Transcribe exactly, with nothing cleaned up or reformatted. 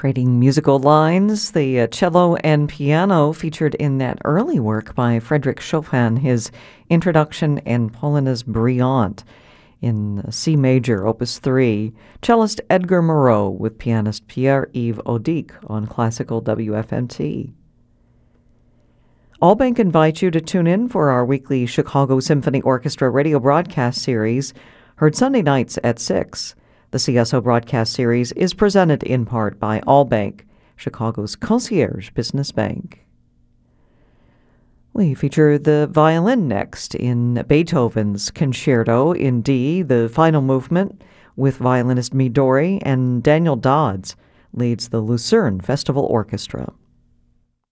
Trading musical lines, the uh, cello and piano featured in that early work by Frédéric Chopin, his Introduction and Polonaise Brillante in C major, Opus three, cellist Edgar Moreau with pianist Pierre-Yves Audic on Classical W F M T. Allbank invites you to tune in for our weekly Chicago Symphony Orchestra radio broadcast series, heard Sunday nights at six. The C S O broadcast series is presented in part by Allbank, Chicago's concierge business bank. We feature the violin next in Beethoven's Concerto in D, the final movement, with violinist Midori, and Daniel Dodds leads the Lucerne Festival Orchestra.